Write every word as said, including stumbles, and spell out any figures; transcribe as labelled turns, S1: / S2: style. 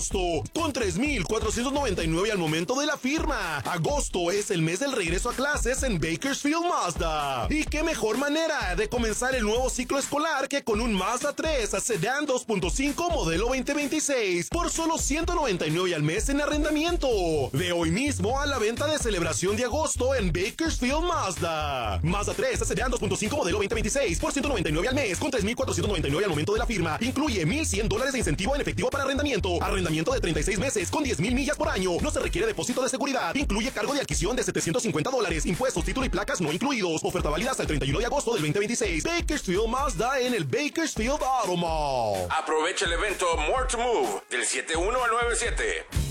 S1: agosto con tres mil cuatrocientos noventa y nueve al momento de la firma. Agosto es el mes del regreso a clases en Bakersfield Mazda. Y qué mejor manera de comenzar el nuevo ciclo escolar que con un Mazda tres Sedan dos punto cinco modelo veinte veintiséis por solo ciento noventa y nueve al mes en arrendamiento. De hoy mismo a la venta de celebración de agosto en Bakersfield Mazda. Mazda tres Sedan dos punto cinco modelo veinte veintiséis por ciento noventa y nueve al mes con tres mil cuatrocientos noventa y nueve al momento de la firma. Incluye mil cien dólares de incentivo en efectivo para arrendamiento. Arrendamiento de treinta y seis meses con diez mil millas por año. No se requiere depósito de seguridad. Incluye cargo de adquisición de setecientos cincuenta dólares. Impuestos, título y placas no incluidos. Oferta válida hasta el treinta y uno de agosto del veinte veintiséis. Bakersfield Mazda en el Bakersfield Auto Mall.
S2: Aprovecha el evento More to Move del siete uno al nueve siete.